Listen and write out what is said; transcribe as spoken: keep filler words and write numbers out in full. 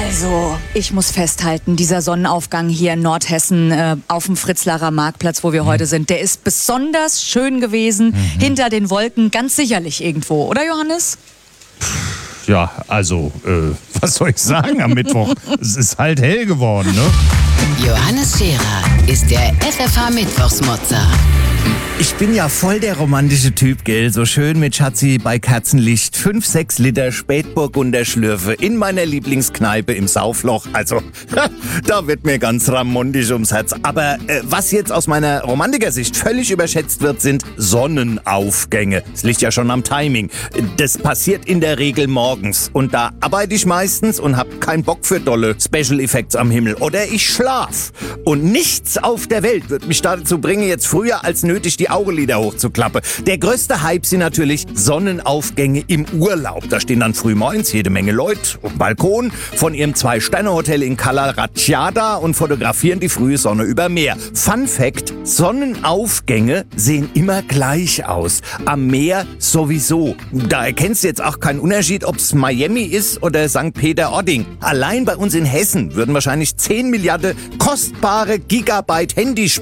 Also, ich muss festhalten, dieser Sonnenaufgang hier in Nordhessen äh, auf dem Fritzlarer Marktplatz, wo wir mhm. heute sind, der ist besonders schön gewesen, mhm. hinter den Wolken, ganz sicherlich irgendwo, oder Johannes? Ja, also, äh, was soll ich sagen am Mittwoch? Es ist halt hell geworden, ne? Johannes Scherer ist der F F H-Mittwochsmotzer. Ich bin ja voll der romantische Typ, gell? So schön mit Schatzi bei Kerzenlicht. Fünf, sechs Liter Spätburgunder Schlürfe in meiner Lieblingskneipe im Saufloch. Also, da wird mir ganz ramontisch ums Herz. Aber äh, was jetzt aus meiner Romantikersicht völlig überschätzt wird, sind Sonnenaufgänge. Es liegt ja schon am Timing. Das passiert in der Regel morgens. Und da arbeite ich meistens und hab keinen Bock für dolle Special Effects am Himmel. Oder ich schlaf. Und nichts auf der Welt wird mich dazu bringen, jetzt früher als nötig die Augenlider hochzuklappen. Der größte Hype sind natürlich Sonnenaufgänge im Urlaub. Da stehen dann früh morgens jede Menge Leute auf dem Balkon von ihrem Zwei-Sterne-Hotel in Cala Ratchada und fotografieren die frühe Sonne über Meer. Fun Fact: Sonnenaufgänge sehen immer gleich aus. Am Meer sowieso. Da erkennst du jetzt auch keinen Unterschied, ob es Miami ist oder Sankt Peter-Ording. Allein bei uns in Hessen würden wahrscheinlich zehn Milliarden kostbare Gigabyte Handy